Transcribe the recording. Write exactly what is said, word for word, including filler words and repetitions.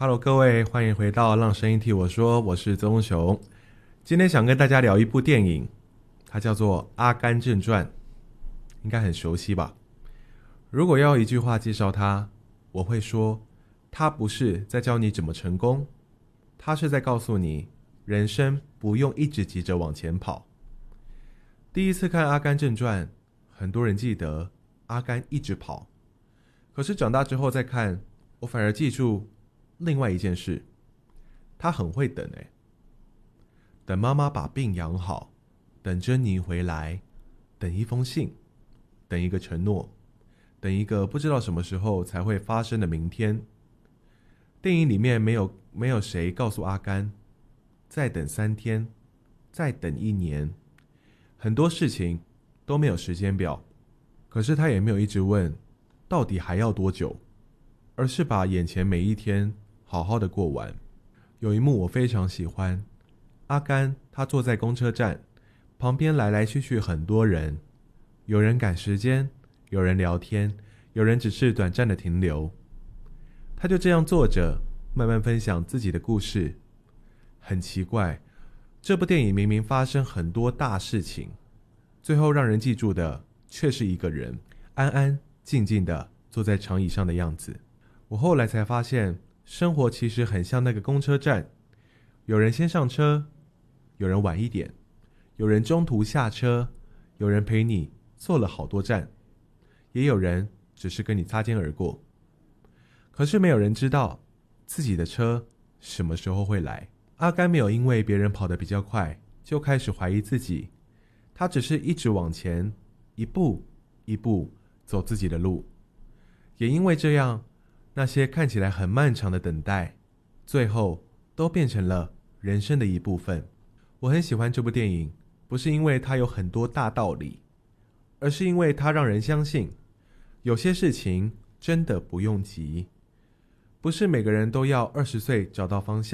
Hello，各位，欢迎回到让声音替我说，我是曾翁雄。今天想跟大家聊一部电影，它叫做《阿甘正传》，应该很熟悉吧？如果要一句话介绍它，我会说，它不是在教你怎么成功，它是在告诉你，人生不用一直急着往前跑。第一次看《阿甘正传》，很多人记得阿甘一直跑，可是长大之后再看，我反而记住另外一件事，他很会等诶，等妈妈把病养好，等珍妮回来，等一封信，等一个承诺，等一个不知道什么时候才会发生的明天。电影里面没有没有谁告诉阿甘，再等三天，再等一年，很多事情都没有时间表。可是他也没有一直问，到底还要多久，而是把眼前每一天好好的过完。有一幕我非常喜欢，阿甘他坐在公车站，旁边来来去去很多人，有人赶时间，有人聊天，有人只是短暂的停留。他就这样坐着，慢慢分享自己的故事。很奇怪，这部电影明明发生很多大事情，最后让人记住的却是一个人安安静静的坐在长椅上的样子。我后来才发现，生活其实很像那个公车站，有人先上车，有人晚一点，有人中途下车，有人陪你坐了好多站，也有人只是跟你擦肩而过。可是没有人知道自己的车什么时候会来。阿甘没有因为别人跑得比较快就开始怀疑自己，他只是一直往前，一步一步走自己的路。也因为这样，那些看起来很漫长的等待，最后都变成了人生的一部分。我很喜欢这部电影，不是因为它有很多大道理，而是因为它让人相信，有些事情真的不用急，不是每个人都要二十岁找到方向。